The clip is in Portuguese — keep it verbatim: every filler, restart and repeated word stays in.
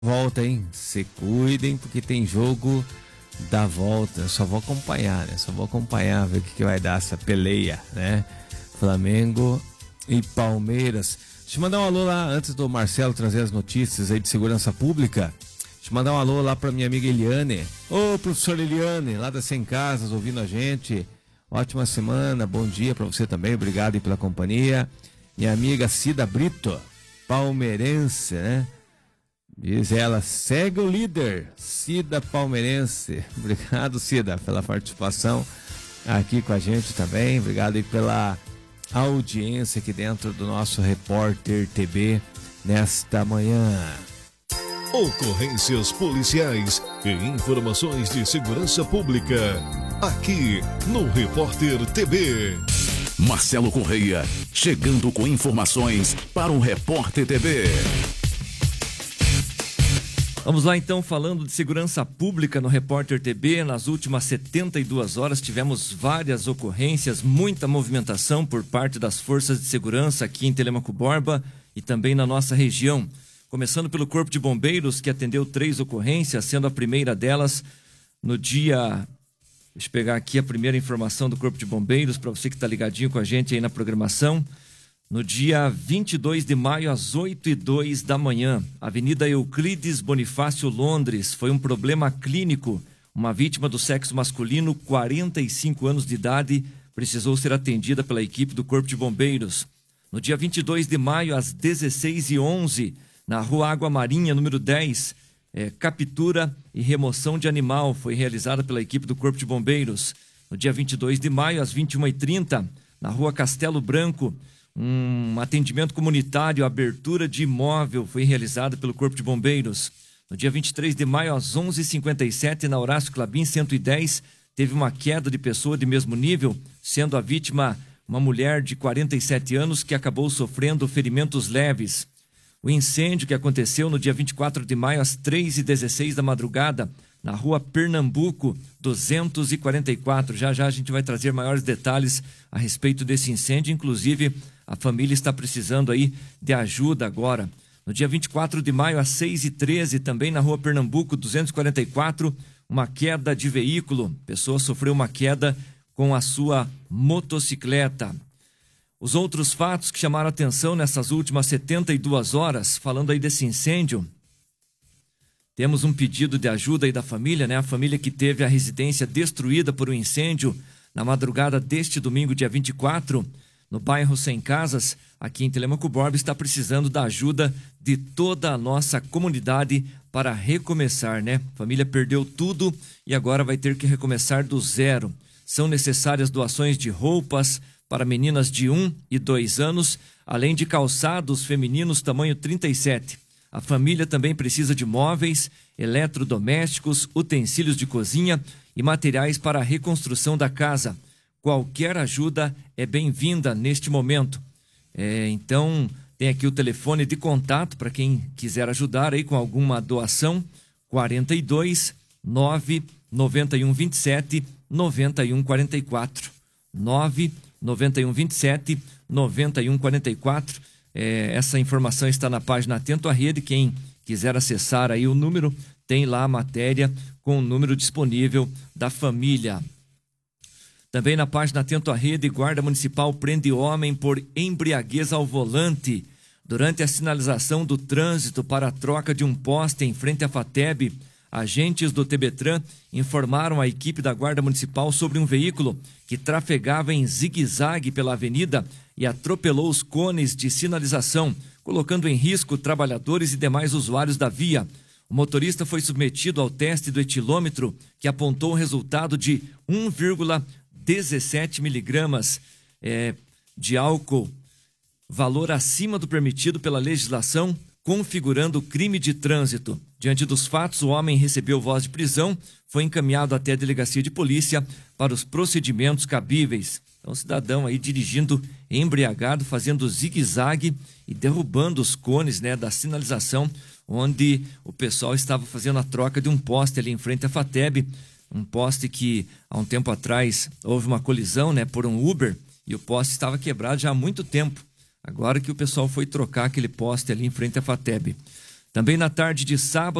Volta, hein? Se cuidem, porque tem jogo da volta. Eu só vou acompanhar, né? Só vou acompanhar, ver o que, que vai dar essa peleia, né? Flamengo e Palmeiras. Deixa eu mandar um alô lá, antes do Marcelo trazer as notícias aí de segurança pública. Deixa eu mandar um alô lá pra minha amiga Eliane. Ô, professor Eliane, lá das cem Casas, ouvindo a gente. Ótima semana, bom dia pra você também, obrigado aí pela companhia. Minha amiga Cida Brito, palmeirense, né? Diz ela, segue o líder, Cida Palmeirense. Obrigado, Cida, pela participação aqui com a gente também. Obrigado aí pela audiência aqui dentro do nosso Repórter T V nesta manhã. Ocorrências policiais e informações de segurança pública. Aqui no Repórter T V. Marcelo Correia, chegando com informações para o Repórter T V. Vamos lá então, falando de segurança pública no Repórter T V. Nas últimas setenta e duas horas tivemos várias ocorrências, muita movimentação por parte das forças de segurança aqui em Telêmaco Borba e também na nossa região. Começando pelo Corpo de Bombeiros, que atendeu três ocorrências, sendo a primeira delas no dia... Deixa eu pegar aqui a primeira informação do Corpo de Bombeiros, para você que está ligadinho com a gente aí na programação. No dia vinte e dois de maio, às oito e dois da manhã, Avenida Euclides Bonifácio, Londres, foi um problema clínico. Uma vítima do sexo masculino, quarenta e cinco anos de idade, precisou ser atendida pela equipe do Corpo de Bombeiros. No dia vinte e dois de maio, às dezesseis e onze, na Rua Água Marinha, número dez, é, captura e remoção de animal foi realizada pela equipe do Corpo de Bombeiros. No dia vinte e dois de maio, às vinte e uma e trinta, na Rua Castelo Branco, um atendimento comunitário, abertura de imóvel foi realizado pelo Corpo de Bombeiros. No dia vinte e três de maio, às onze e cinquenta e sete, na Horácio Clabin cento e dez, teve uma queda de pessoa de mesmo nível, sendo a vítima uma mulher de quarenta e sete anos que acabou sofrendo ferimentos leves. O incêndio que aconteceu no dia vinte e quatro de maio, às três e dezesseis da madrugada, na Rua Pernambuco, duzentos e quarenta e quatro. Já já a gente vai trazer maiores detalhes a respeito desse incêndio, inclusive a família está precisando aí de ajuda agora. No dia vinte e quatro de maio, às seis e treze, também na Rua Pernambuco, duzentos e quarenta e quatro, uma queda de veículo. A pessoa sofreu uma queda com a sua motocicleta. Os outros fatos que chamaram atenção nessas últimas setenta e duas horas, falando aí desse incêndio, temos um pedido de ajuda aí da família, né? A família que teve a residência destruída por um incêndio na madrugada deste domingo, dia vinte e quatro, no bairro Cem Casas, aqui em Telêmaco Borba, está precisando da ajuda de toda a nossa comunidade para recomeçar, né? A família perdeu tudo e agora vai ter que recomeçar do zero. São necessárias doações de roupas para meninas de um e dois anos, além de calçados femininos tamanho trinta e sete. A família também precisa de móveis, eletrodomésticos, utensílios de cozinha e materiais para a reconstrução da casa. Qualquer ajuda é bem-vinda neste momento. É, então, tem aqui o telefone de contato para quem quiser ajudar aí com alguma doação, quarenta e dois, nove, noventa e um, vinte e sete, noventa e um, quarenta e quatro. nove, noventa e um, vinte e sete, noventa e um, quarenta e quatro. É, essa informação está na página Atento à Rede. Quem quiser acessar aí o número, tem lá a matéria com o número disponível da família. Também na página Atento à Rede, Guarda Municipal prende homem por embriaguez ao volante. Durante a sinalização do trânsito para a troca de um poste em frente à FATEB, agentes do Tebetran informaram a equipe da Guarda Municipal sobre um veículo que trafegava em zigue-zague pela avenida e atropelou os cones de sinalização, colocando em risco trabalhadores e demais usuários da via. O motorista foi submetido ao teste do etilômetro, que apontou o resultado de um vírgula dezessete miligramas é, de álcool, valor acima do permitido pela legislação, configurando crime de trânsito. Diante dos fatos, o homem recebeu voz de prisão, foi encaminhado até a delegacia de polícia para os procedimentos cabíveis. Então, o cidadão aí dirigindo embriagado, fazendo zigue-zague e derrubando os cones, né, da sinalização, onde o pessoal estava fazendo a troca de um poste ali em frente à FATEB, um poste que há um tempo atrás houve uma colisão, né, por um Uber, e o poste estava quebrado já há muito tempo. Agora que o pessoal foi trocar aquele poste ali em frente à FATEB. Também na tarde de sábado,